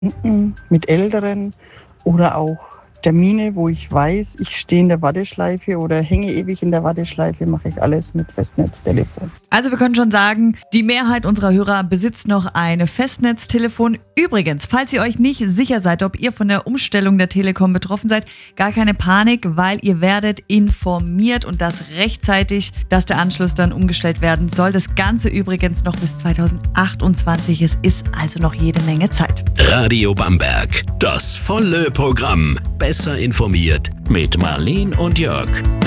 Mit Älteren oder auch Termine, wo ich weiß, ich stehe in der Warteschleife oder hänge ewig in der Warteschleife, mache ich alles mit Festnetztelefon. Also wir können schon sagen, die Mehrheit unserer Hörer besitzt noch ein Festnetztelefon. Übrigens, falls ihr euch nicht sicher seid, ob ihr von der Umstellung der Telekom betroffen seid, gar keine Panik, weil ihr werdet informiert und das rechtzeitig, dass der Anschluss dann umgestellt werden soll. Das Ganze übrigens noch bis 2028. Es ist also noch jede Menge Zeit. Radio Bamberg, das volle Programm. Besser informiert mit Marleen und Jörg.